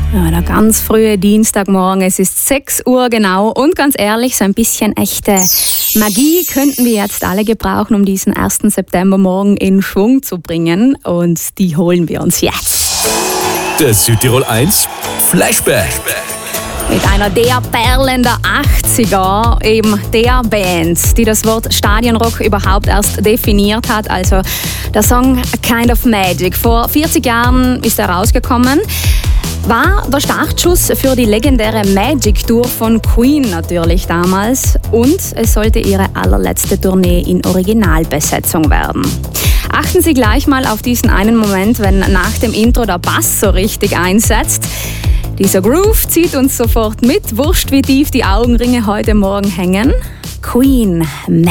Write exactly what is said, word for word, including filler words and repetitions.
Ja, der ganz frühe Dienstagmorgen, es ist sechs Uhr genau und ganz ehrlich, so ein bisschen echte Magie könnten wir jetzt alle gebrauchen, um diesen ersten Septembermorgen in Schwung zu bringen und die holen wir uns jetzt. Der Südtirol eins Flashback. Mit einer der Perlen der achtziger, eben der Band, die das Wort Stadionrock überhaupt erst definiert hat. Also der Song A Kind of Magic. Vor vierzig Jahren ist er rausgekommen. War der Startschuss für die legendäre Magic Tour von Queen natürlich damals. Und es sollte ihre allerletzte Tournee in Originalbesetzung werden. Achten Sie gleich mal auf diesen einen Moment, wenn nach dem Intro der Bass so richtig einsetzt. Dieser Groove zieht uns sofort mit. Wurscht, wie tief die Augenringe heute Morgen hängen. Queen